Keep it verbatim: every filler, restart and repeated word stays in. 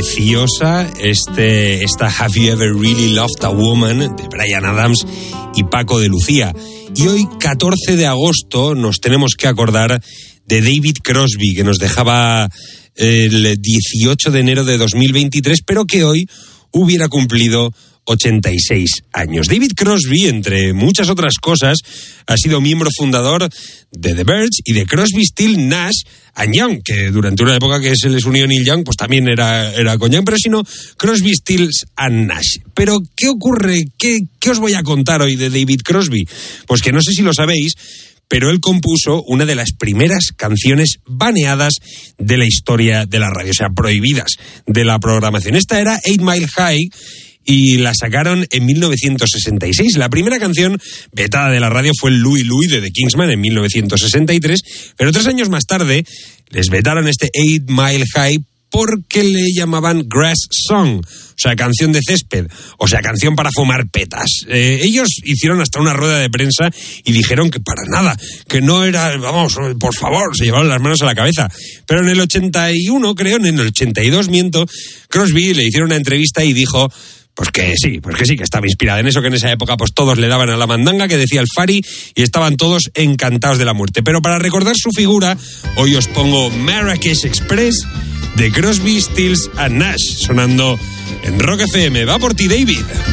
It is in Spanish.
preciosa, este, esta Have You Ever Really Loved a Woman de Bryan Adams y Paco de Lucía. Y hoy, catorce de agosto, nos tenemos que acordar de David Crosby, que nos dejaba el dieciocho de enero de dos mil veintitrés, pero que hoy hubiera cumplido ochenta y seis años. David Crosby, entre muchas otras cosas, ha sido miembro fundador de The Byrds y de Crosby, Stills, Nash and Young, que durante una época que se les unió Neil Young, pues también era, era con Young, pero si no, Crosby, Stills and Nash. Pero, ¿qué ocurre? ¿Qué, qué os voy a contar hoy de David Crosby? Pues que no sé si lo sabéis, pero él compuso una de las primeras canciones baneadas de la historia de la radio, o sea, prohibidas de la programación. Esta era Eight Mile High, y la sacaron en mil novecientos sesenta y seis. La primera canción vetada de la radio fue el Louie Louie de The Kingsmen en mil novecientos sesenta y tres, pero tres años más tarde les vetaron este Eight Mile High porque le llamaban Grass Song, o sea, canción de césped, o sea, canción para fumar petas. Eh, ellos hicieron hasta una rueda de prensa y dijeron que para nada, que no era, vamos, por favor, se llevaron las manos a la cabeza. Pero en el ochenta y uno, creo, en el ochenta y dos, miento, Crosby le hicieron una entrevista y dijo pues que sí, pues que sí, que estaba inspirada en eso, que en esa época pues todos le daban a la mandanga, que decía el Fari, y estaban todos encantados de la muerte. Pero para recordar su figura, hoy os pongo Marrakech Express de Crosby, Stills and Nash, sonando en Rock F M. Va por ti, David.